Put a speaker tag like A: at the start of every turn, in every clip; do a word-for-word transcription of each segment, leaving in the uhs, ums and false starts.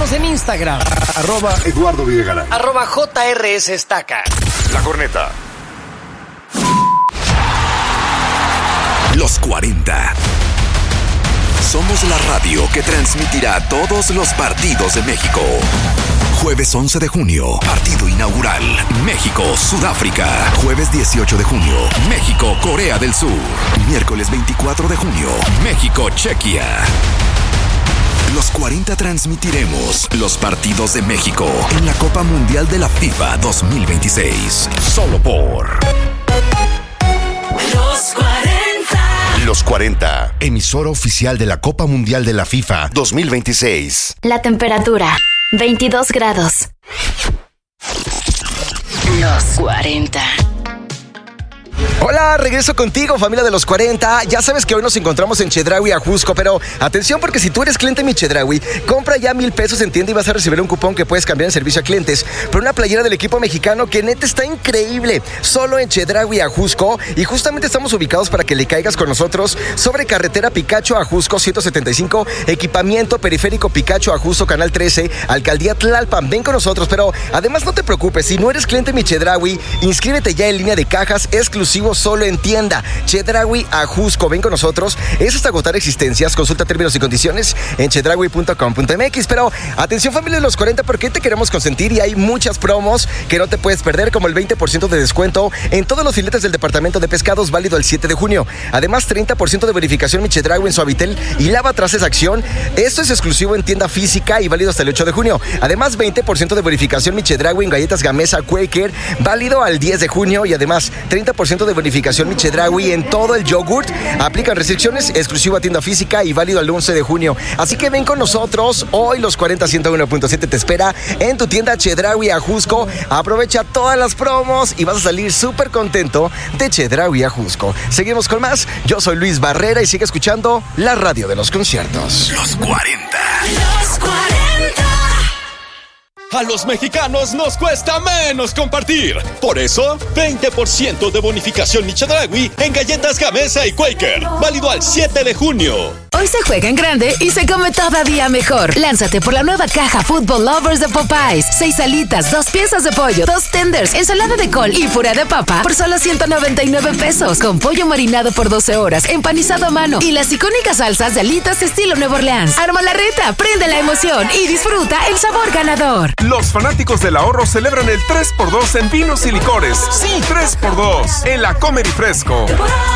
A: Síguenos en Instagram.
B: Arroba Eduardo Videgaray.
A: Arroba J R S Estaca.
B: La Corneta.
C: Los cuarenta. Somos la radio que transmitirá todos los partidos de México. Jueves once de junio, partido inaugural. México-Sudáfrica. Jueves dieciocho de junio, México-Corea del Sur. Miércoles veinticuatro de junio, México-Chequia. Los cuarenta transmitiremos los partidos de México en la Copa Mundial de la FIFA dos mil veintiséis. Solo por
D: Los cuarenta.
B: Los cuarenta, emisora oficial de la Copa Mundial de la FIFA dos mil veintiséis.
E: La temperatura, veintidós grados. Los cuarenta.
F: Hola, regreso contigo, familia de los cuarenta. Ya sabes que hoy nos encontramos en Chedraui Ajusco, pero atención porque si tú eres cliente de mi Chedraui, compra ya mil pesos en tienda y vas a recibir un cupón que puedes cambiar en servicio a clientes por una playera del equipo mexicano que neta está increíble, solo en Chedraui Ajusco. Y justamente estamos ubicados para que le caigas con nosotros sobre carretera Picacho Ajusco ciento setenta y cinco, equipamiento periférico Picacho Ajusco, canal trece, alcaldía Tlalpan. Ven con nosotros, pero además no te preocupes, si no eres cliente de mi Chedraui, inscríbete ya en línea de cajas exclusivo solo en tienda. Chedraui Ajusco, ven con nosotros. Es hasta agotar existencias. Consulta términos y condiciones en chedraui punto com punto m x. Pero atención, familia de los cuarenta, porque te queremos consentir y hay muchas promos que no te puedes perder, como el veinte por ciento de descuento en todos los filetes del departamento de pescados, válido el siete de junio. Además, treinta por ciento de bonificación mi Chedraui en Suavitel y lava trastes acción. Esto es exclusivo en tienda física y válido hasta el ocho de junio. Además, veinte por ciento de bonificación mi Chedraui en galletas Gamesa Quaker, válido al diez de junio. Y además, treinta por ciento de bonificación mi Chedraui en todo el yogurt. Aplican restricciones, exclusivo a tienda física y válido al once de junio. Así que ven con nosotros. Hoy los cuarenta ciento uno punto siete te espera en tu tienda Chedraui Ajusco. Aprovecha todas las promos y vas a salir súper contento de Chedraui Ajusco. Seguimos con más. Yo soy Luis Barrera y sigue escuchando la radio de los conciertos.
C: Los cuarenta.
D: Los cuarenta.
G: A los mexicanos nos cuesta menos compartir. Por eso, veinte por ciento de bonificación mi Chedraui en galletas Gamesa y Quaker. Válido al siete de junio.
H: Hoy se juega en grande y se come todavía mejor. Lánzate por la nueva caja Football Lovers de Popeyes. Seis alitas, dos piezas de pollo, dos tenders, ensalada de col y puré de papa por solo ciento noventa y nueve pesos. Con pollo marinado por doce horas, empanizado a mano y las icónicas salsas de alitas estilo Nueva Orleans. Arma la reta, prende la emoción y disfruta el sabor ganador.
I: Los fanáticos del ahorro celebran el tres por dos en vinos y licores. Sí, tres por dos en la Comer y Fresco.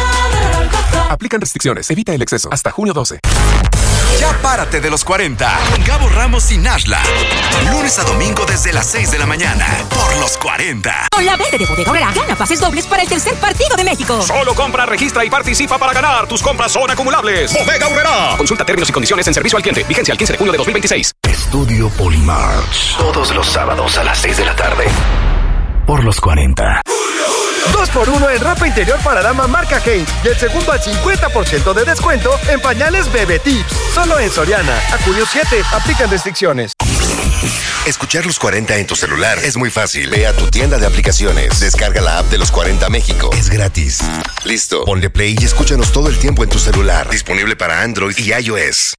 I: Aplican restricciones, evita el exceso. Hasta junio doce.
C: Ya párate de los cuarenta. Gabo Ramos y Nashla. Lunes a domingo desde las seis de la mañana. Por los cuarenta.
J: Con la venta de Bodega Aurrera, gana pases dobles para el tercer partido de México.
K: Solo compra, registra y participa para ganar. Tus compras son acumulables. Bodega Aurrera. Consulta términos y condiciones en servicio al cliente. Vigencia al quince de junio de dos mil veintiséis.
B: Estudio Polimarch. Todos los sábados a las seis de la tarde. Por los cuarenta.
L: dos por uno en ropa interior para dama marca Heinz y el segundo al cincuenta por ciento de descuento en pañales Bebe Tips. Solo en Soriana. A julio siete. Aplican restricciones.
B: Escuchar los cuarenta en tu celular es muy fácil. Ve a tu tienda de aplicaciones. Descarga la app de los cuarenta México. Es gratis. Listo. Ponle play y escúchanos todo el tiempo en tu celular. Disponible para Android y iOS.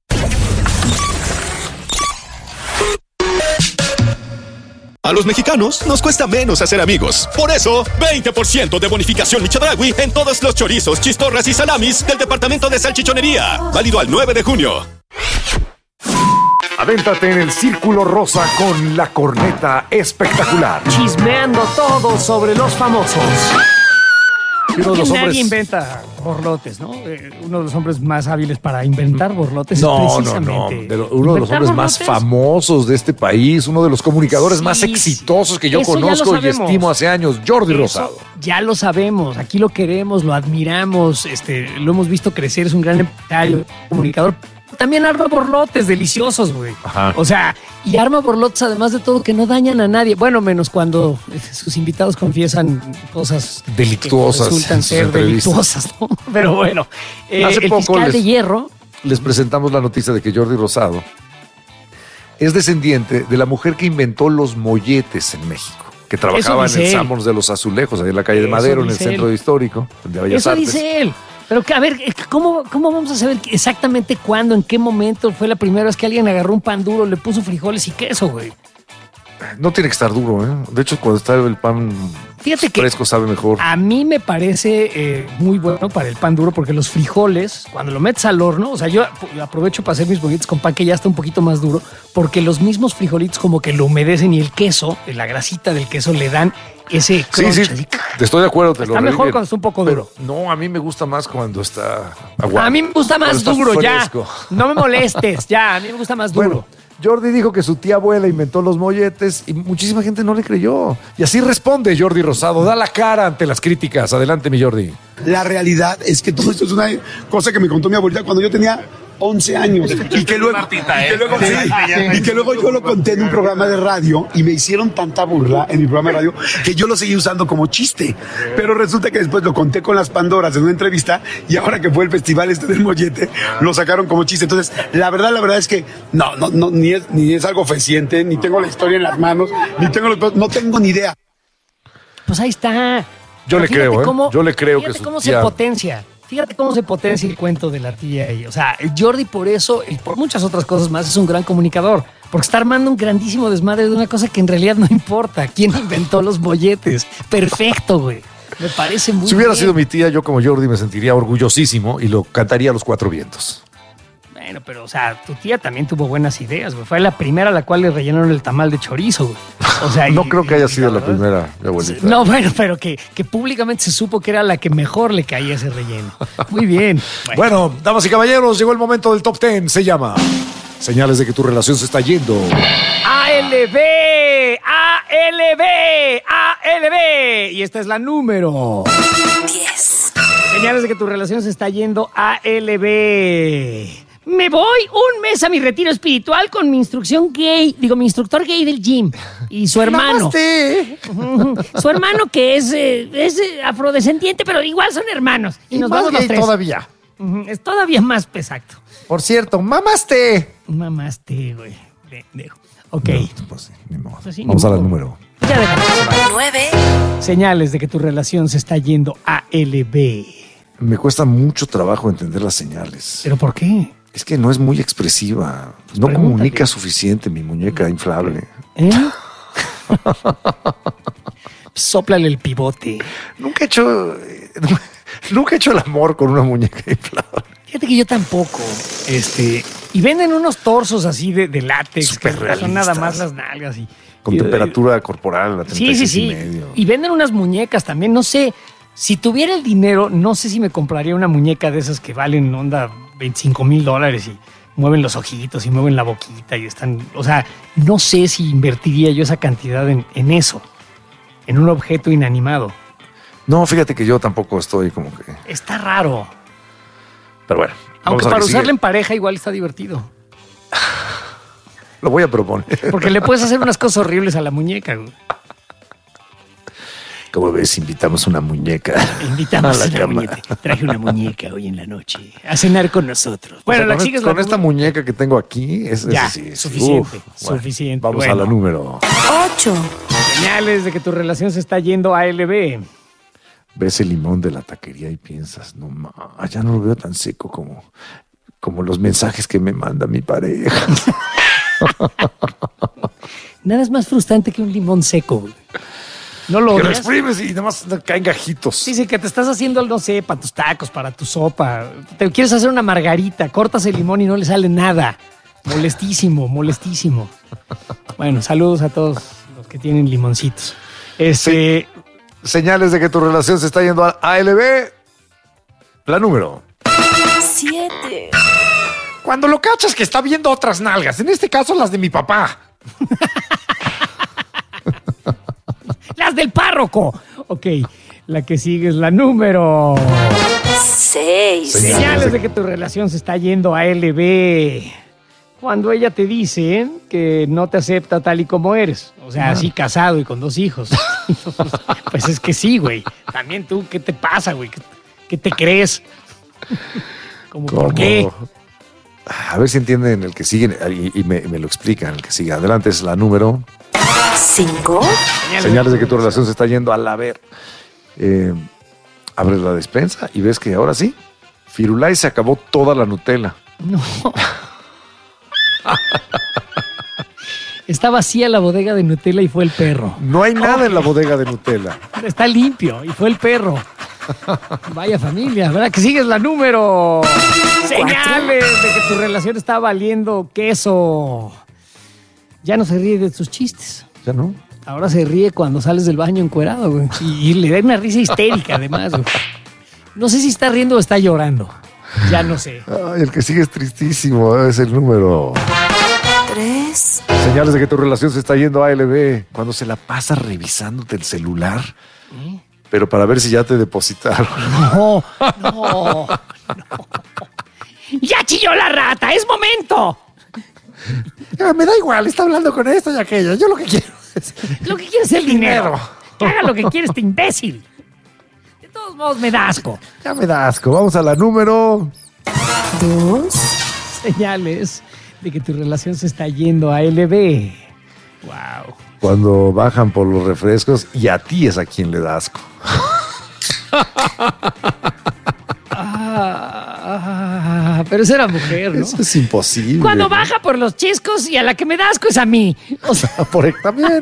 G: A los mexicanos nos cuesta menos hacer amigos. Por eso, veinte por ciento de bonificación mi Chedraui en todos los chorizos, chistorras y salamis del departamento de salchichonería. Válido al nueve de junio.
M: Avéntate en el Círculo Rosa con La Corneta Espectacular.
A: Chismeando todo sobre los famosos.
M: Uno de los hombres...
A: Nadie inventa borlotes, ¿no? Eh, uno de los hombres más hábiles para inventar borlotes
M: no,
A: es precisamente...
M: No, no, de lo, uno de los hombres borlotes? más famosos de este país, uno de los comunicadores sí, más exitosos que yo conozco y estimo hace años, Jordi eso Rosado.
A: Ya lo sabemos, aquí lo queremos, lo admiramos, este, lo hemos visto crecer, es un gran empresario, comunicador. También arma borlotes deliciosos, güey. Ajá. O sea, y arma borlotes además de todo que no dañan a nadie. Bueno, menos cuando sus invitados confiesan cosas
M: delictuosas.
A: Que resultan ser delictuosas, ¿no? Pero bueno, eh, Hace el poco fiscal les, de hierro.
M: Les presentamos la noticia de que Jordi Rosado es descendiente de la mujer que inventó los molletes en México, que trabajaba en el Sanborns de los Azulejos, ahí en la calle de Madero, en el centro histórico, de Bellas
A: Eso
M: Artes.
A: dice él. Pero que, a ver, ¿cómo, ¿cómo vamos a saber exactamente cuándo, en qué momento fue la primera vez que alguien agarró un pan duro, le puso frijoles y queso, güey?
M: No tiene que estar duro, ¿eh? De hecho, cuando está el pan Fíjate fresco sabe mejor.
A: A mí me parece eh, muy bueno para el pan duro porque los frijoles, cuando lo metes al horno, o sea, yo aprovecho para hacer mis bollitos con pan que ya está un poquito más duro, porque los mismos frijolitos como que lo humedecen y el queso, la grasita del queso le dan ese crunch.
M: Sí, sí, estoy de acuerdo. Te
A: está
M: lo
A: mejor
M: reviven.
A: Cuando está un poco duro.
M: Pero no, a mí me gusta más cuando está aguado.
A: A mí me gusta más duro,
M: fresco.
A: ya. No me molestes, ya. A mí me gusta más duro.
M: Bueno, Jordi dijo que su tía abuela inventó los molletes y muchísima gente no le creyó. Y así responde Jordi Rosado, da la cara ante las críticas. Adelante, mi Jordi.
N: La realidad es que todo esto es una cosa que me contó mi abuelita cuando yo tenía once años y que luego,
O: Martita,
N: y que luego,
O: ¿eh?
N: sí, y que luego yo lo conté en un programa de radio y me hicieron tanta burla en mi programa de radio que yo lo seguí usando como chiste, pero resulta que después lo conté con las Pandoras en una entrevista y ahora que fue el festival este del mollete lo sacaron como chiste. Entonces la verdad la verdad es que no no no ni es ni es algo feciente, ni tengo la historia en las manos, ni tengo los, no tengo ni idea.
A: Pues ahí está.
M: Yo
A: Pero
M: le creo, ¿eh?
A: Cómo,
M: yo le creo que
A: su
M: su
A: cómo
M: tía...
A: se potencia. Fíjate cómo se potencia el cuento de la tía ahí. O sea, Jordi por eso y por muchas otras cosas más es un gran comunicador. Porque está armando un grandísimo desmadre de una cosa que en realidad no importa. ¿Quién inventó los molletes? Perfecto, güey. Me parece muy
M: Si hubiera
A: bien.
M: sido mi tía, yo como Jordi me sentiría orgullosísimo y lo cantaría a los cuatro vientos.
A: Bueno, pero, o sea, tu tía también tuvo buenas ideas, güey. Fue la primera a la cual le rellenaron el tamal de chorizo, güey. O sea,
M: no
A: y,
M: creo que haya
A: y,
M: sido la,
A: la
M: primera, mi abuelita.
A: No, bueno, pero que, que públicamente se supo que era la que mejor le caía ese relleno. Muy bien.
M: Bueno. bueno, damas y caballeros, llegó el momento del top ten. Se llama Señales de que tu relación se está yendo.
A: A L B, A L B, A L B. Y esta es la número
D: diez.
A: Señales de que tu relación se está yendo a L B. Me voy un mes a mi retiro espiritual con mi instrucción gay, digo, mi instructor gay del gym y su hermano.
M: ¡Namaste!
A: Su hermano que es, eh, es eh, afrodescendiente, pero igual son hermanos. Y,
M: y
A: nos
M: más
A: vamos los
M: gay
A: tres.
M: todavía.
A: Es todavía más exacto.
M: Por cierto, mamaste.
A: Mamaste, güey. De, de, ok.
M: No, pues sí, ni modo.
A: Pues sí,
M: Vamos
A: ni
M: al
A: modo.
M: número.
A: Ya déjalo que se vaya.
D: nueve.
A: Señales de que tu relación se está yendo a L B.
M: Me cuesta mucho trabajo entender las señales.
A: ¿Pero por qué?
M: Es que no es muy expresiva. No
A: Pregúntale.
M: comunica suficiente mi muñeca inflable.
A: ¿Eh? Sóplale el pivote.
M: Nunca he hecho... Nunca he hecho el amor con una muñeca inflable.
A: Fíjate que yo tampoco. Este, y venden unos torsos así de, de látex.
M: Súper
A: que
M: realistas.
A: son nada más las nalgas. Y,
M: Con
A: y,
M: temperatura corporal a treinta y
A: Sí, sí,
M: seis
A: sí.
M: y medio.
A: Y venden unas muñecas también. No sé, si tuviera el dinero, no sé si me compraría una muñeca de esas que valen onda veinticinco mil dólares y mueven los ojitos y mueven la boquita y están... O sea, no sé si invertiría yo esa cantidad en, en eso, en un objeto inanimado.
M: No, fíjate que yo tampoco estoy como que...
A: Está raro.
M: Pero bueno.
A: Aunque
M: vamos a
A: para
M: ver si
A: usarla
M: sigue.
A: en pareja igual está divertido.
M: Lo voy a proponer.
A: Porque le puedes hacer unas cosas horribles a la muñeca, güey.
M: Como ves, invitamos una muñeca
A: Invitamos
M: a
A: a
M: la
A: una
M: cama.
A: muñeca. Traje una muñeca hoy en la noche a cenar con nosotros.
M: Bueno,
A: Bueno, la
M: con,
A: sigues
M: con
A: la
M: esta muñeca que tengo aquí, es,
A: Ya,
M: es, sí,
A: suficiente,
M: uf,
A: suficiente.
M: Vamos
A: Bueno.
M: a la número.
D: ocho.
A: Señales de que tu relación se está yendo a L B.
M: Ves el limón de la taquería y piensas, no ma, ya no lo veo tan seco como, como los mensajes que me manda mi pareja.
A: Nada es más frustrante que un limón seco, güey. No lo
M: Que lo
A: odias.
M: exprimes y nada más caen gajitos.
A: Dice que te estás haciendo, no sé, para tus tacos, para tu sopa. Te quieres hacer una margarita, cortas el limón y no le sale nada. Molestísimo, molestísimo. Bueno, saludos a todos los que tienen limoncitos. Este,
M: Señales de que tu relación se está yendo a A L B. La número.
D: siete.
M: Cuando lo cachas que está viendo otras nalgas, en este caso las de mi papá.
A: las del párroco. Ok, la que sigue es la número
D: seis.
A: Señales de que tu relación se está yendo a L B. Cuando ella te dice que no te acepta tal y como eres. O sea, así casado y con dos hijos. Pues es que sí, güey. También tú, ¿qué te pasa, güey? ¿Qué, qué te crees? ¿Cómo por qué?
M: A ver si entienden el que sigue y, y me, me lo explican el que sigue. Adelante es la número
D: cinco.
M: Señales de que tu relación se está yendo a la ver. Eh, abres la despensa y ves que ahora sí Firulais se acabó toda la Nutella.
A: No. Está vacía la bodega de Nutella y fue el perro.
M: No hay nada en la bodega de Nutella.
A: Está limpio y fue el perro. Vaya familia, ¿verdad? Que sigues la número. Señales de que tu relación está valiendo queso. Ya no se ríe de tus chistes.
M: Ya no.
A: Ahora se ríe cuando sales del baño encuerado, güey. Y, y le da una risa histérica, además, güey. No sé si está riendo o está llorando. Ya no sé.
M: Ay, el que sigue es tristísimo. Es el número...
D: Tres.
M: Señales de que tu relación se está yendo a A L B. Cuando se la pasa revisándote el celular. ¿Eh? Pero para ver si ya te depositaron.
A: No, no, no. ¡Ya chilló la rata! ¡Es momento!
M: Ya, me da igual, está hablando con esto y aquello. Yo lo que quiero es...
A: Lo que quiero es el dinero. Que haga lo que quiere este imbécil. De todos modos, me da asco.
M: Ya me da asco. Vamos a la número...
D: Dos.
A: Señales de que tu relación se está yendo a L B. Wow.
M: Cuando bajan por los refrescos y a ti es a quien le da asco.
A: ah, pero esa era mujer, ¿no?
M: Eso es imposible.
A: Cuando
M: ¿no?
A: baja por los chiscos y a la que me da asco es a mí. O sea,
M: por también.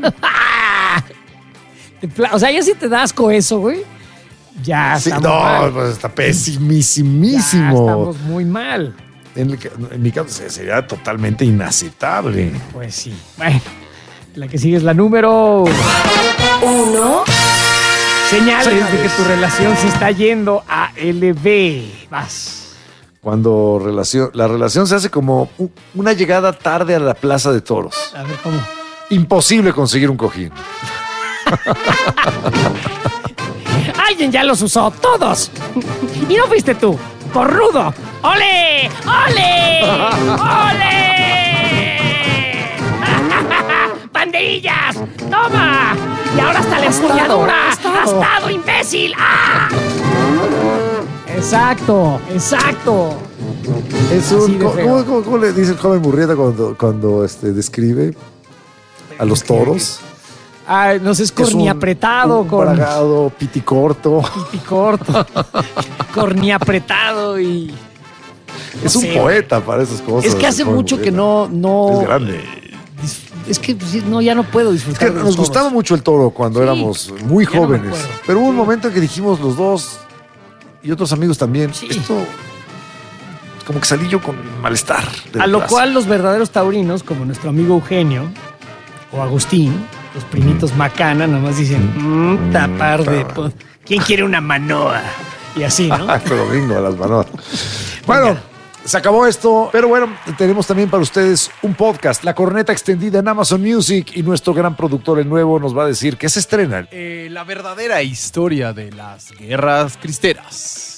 A: O sea, ya si te da asco eso, güey. Ya
M: sí,
A: estamos
M: no,
A: mal.
M: Pues está pesimísimo.
A: Ya estamos muy mal.
M: En, el, en mi caso sería totalmente inaceptable.
A: Pues sí. Bueno, la que sigue es la número...
D: Uno.
A: Señales,
M: Señales
A: de que tu relación se está yendo a L B. Vas.
M: Cuando relación, la relación se hace como una llegada tarde a la plaza de toros.
A: A ver, ¿cómo?
M: Imposible conseguir un cojín.
A: Alguien ya los usó, todos. Y no fuiste tú, corrudo. ¡Ole! ¡Ole! ¡Ole! ¡Banderillas! ¡Toma! Y ahora hasta la empuñadura. ¡Astado, imbécil! ¡Ah! Exacto, exacto.
M: Es un, ¿cómo, ¿cómo, cómo, ¿Cómo le dice el joven Murrieta cuando, cuando este, describe a los toros?
A: Ah, no sé, es corniapretado.
M: Un, un bragado, piticorto.
A: Piticorto. Corniapretado y...
M: No es un sé, poeta para esas cosas.
A: Es que hace mucho que no, no...
M: Es grande.
A: Es que no, ya no puedo disfrutar.
M: Es que nos gustaba mucho el toro cuando sí, éramos muy jóvenes. No pero hubo un momento en que dijimos los dos y otros amigos también, sí. Esto... Como que salí yo con malestar.
A: A lo cual los verdaderos taurinos, como nuestro amigo Eugenio o Agustín, los primitos mm. Macana, nomás dicen, mmm, tapar de... Po- ¿Quién quiere una manoa? Y así, ¿no?
M: Pero gringo a las manoas. Bueno, se acabó esto, pero bueno, tenemos también para ustedes un podcast, La Corneta Extendida en Amazon Music, y nuestro gran productor, el nuevo, nos va a decir qué se estrena.
O: Eh, la verdadera historia de las guerras cristeras.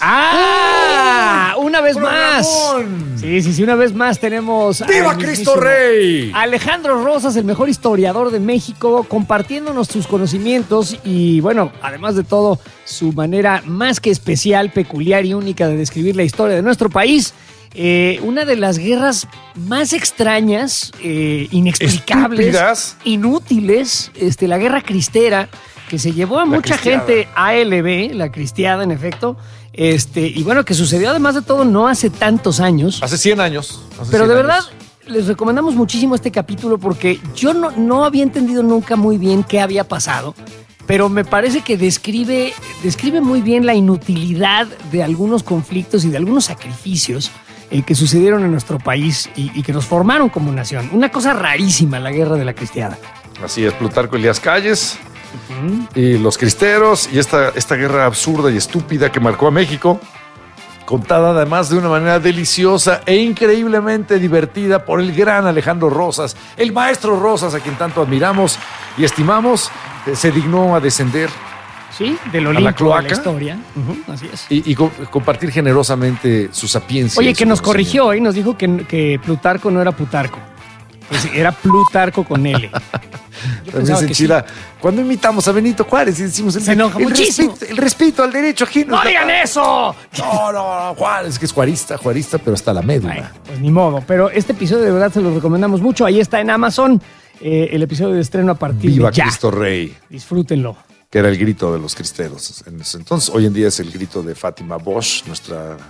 A: ¡Ah! ¡Oh! Una vez más. Sí, sí, sí, una vez más tenemos...
M: ¡Viva Cristo Rey!
A: Alejandro Rosas, el mejor historiador de México, compartiéndonos sus conocimientos y, bueno, además de todo, su manera más que especial, peculiar y única de describir la historia de nuestro país. Eh, una de las guerras más extrañas, eh, inexplicables, estúpidas, inútiles, este, la guerra cristera, que se llevó a la mucha cristiada. gente a L B, la cristiada en efecto, este, y bueno, que sucedió además de todo no hace tantos años.
M: Hace cien años. Hace
A: pero
M: cien
A: de verdad,
M: años.
A: Les recomendamos muchísimo este capítulo porque yo no, no había entendido nunca muy bien qué había pasado. Pero me parece que describe, describe muy bien la inutilidad de algunos conflictos y de algunos sacrificios eh, que sucedieron en nuestro país y, y que nos formaron como nación. Una cosa rarísima, la guerra de la cristiada.
M: Así es, Plutarco Elías Calles uh-huh. y los cristeros y esta, esta guerra absurda y estúpida que marcó a México, contada además de una manera deliciosa e increíblemente divertida por el gran Alejandro Rosas, el maestro Rosas, a quien tanto admiramos y estimamos. Se dignó a descender
A: sí, del Olimpo, a la cloaca, de la historia. Uh-huh, así es.
M: Y, y co- compartir generosamente su sapiencia.
A: Oye, que nos corrigió y nos dijo que, que Plutarco no era Plutarco. Pues era Plutarco con L. Yo
M: También se enchila. Sí. Cuando imitamos a Benito Juárez y decimos el,
A: se enoja
M: el,
A: muchísimo.
M: Respeto, el respeto al derecho ajeno.
A: ¡No digan eso!
M: No, no, no, Juárez, que es juarista, juarista, pero hasta la médula.
A: Bueno, pues ni modo. Pero este episodio de verdad se lo recomendamos mucho. Ahí está en Amazon. Eh, el episodio de estreno a partir
M: Viva
A: de ya.
M: Cristo Rey.
A: Disfrútenlo.
M: Que era el grito de los cristeros en ese entonces. Hoy en día es el grito de Fátima Bosch, nuestra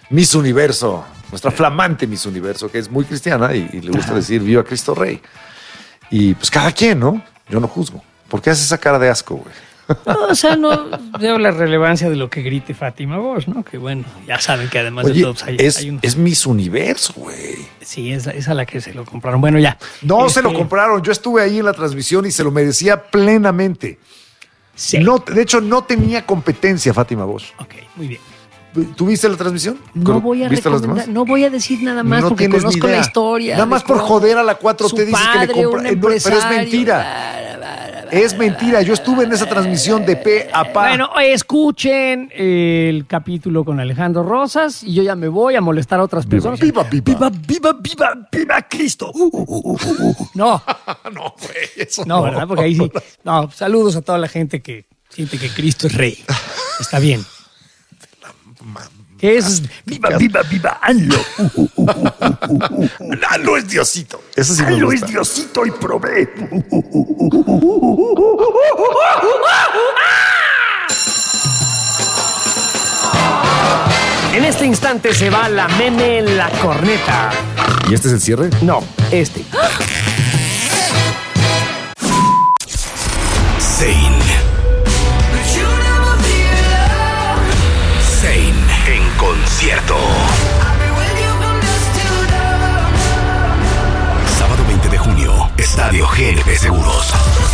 M: Miss Universo, nuestra flamante Miss Universo, que es muy cristiana y, y le gusta Ajá. decir viva Cristo Rey. Y pues cada quien, ¿no? Yo no juzgo. ¿Por qué hace esa cara de asco, güey?
A: No, o sea, no veo la relevancia de lo que grite Fátima Bosch, ¿no? Que bueno, ya saben que además
M: Oye,
A: de todos hay,
M: es,
A: hay un...
M: es Miss Universo, güey.
A: Sí, es, es a la que se lo compraron. Bueno, ya.
M: No
A: este...
M: se lo compraron. Yo estuve ahí en la transmisión y se lo merecía plenamente.
A: Sí.
M: No, de hecho, no tenía competencia Fátima Bosch.
A: Ok, muy bien.
M: ¿Tuviste la transmisión?
A: No voy a recomendar, no voy a decir nada más no porque conozco la historia.
M: Nada más por joder a la cuatro T dices que le compra. Eh, pero es mentira. Es mentira. Yo estuve en esa transmisión de pe a pa.
A: Bueno, escuchen el capítulo con Alejandro Rosas y yo ya me voy a molestar a otras personas.
M: Viva, viva,
A: viva, viva, viva, viva Cristo. Uh, uh, uh, uh. No.
M: No, güey, eso
A: no. No, ¿verdad? Porque ahí sí. No, saludos a toda la gente que siente que Cristo es rey. Está bien. ¿Qué es? Viva, viva, viva, Anlo. Uh, uh, uh, uh, uh, uh.
M: Anlo es Diosito. Eso sí me
A: Anlo
M: gusta.
A: es Diosito y provee. En este instante se va la meme en la corneta.
M: ¿Y este es el cierre?
A: No, este.
C: Zayn. En concierto. Sábado veinte de junio, Estadio G N P Seguros.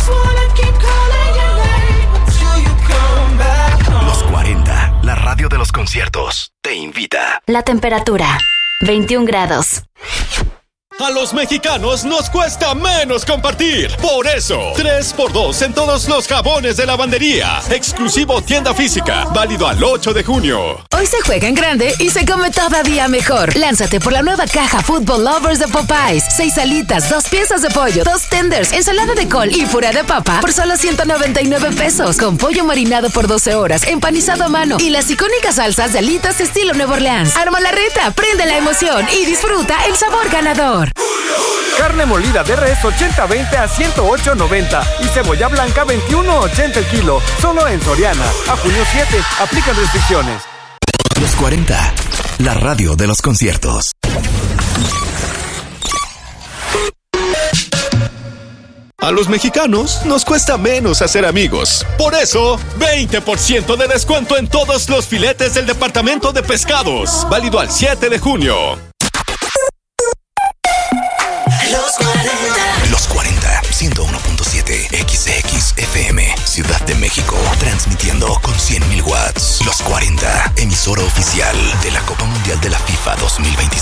C: Los cuarenta, la radio de los conciertos, te invita.
E: La temperatura, veintiún grados.
G: A los mexicanos nos cuesta menos compartir. Por eso, tres por dos en todos los jabones de lavandería. Exclusivo tienda física. Válido al ocho de junio.
H: Hoy se juega en grande y se come todavía mejor. Lánzate por la nueva caja Football Lovers de Popeyes. Seis alitas, dos piezas de pollo, dos tenders, ensalada de col y puré de papa por solo ciento noventa y nueve pesos. Con pollo marinado por doce horas, empanizado a mano y las icónicas salsas de alitas estilo Nueva Orleans. Arma la reta, prende la emoción y disfruta el sabor ganador.
L: Carne molida de res ochenta veinte a ciento ocho noventa y cebolla blanca veintiuno ochenta el kilo. Solo en Soriana. A junio siete. Aplican restricciones.
C: Los cuarenta. La radio de los conciertos.
G: A los mexicanos nos cuesta menos hacer amigos. Por eso, veinte por ciento de descuento en todos los filetes del departamento de pescados. Válido al siete de junio.
C: Los cuarenta. Los cuarenta, ciento uno punto siete X X F M, Ciudad de México, transmitiendo con cien mil watts. Los cuarenta, emisora oficial de la Copa Mundial de la FIFA dos mil veintiséis.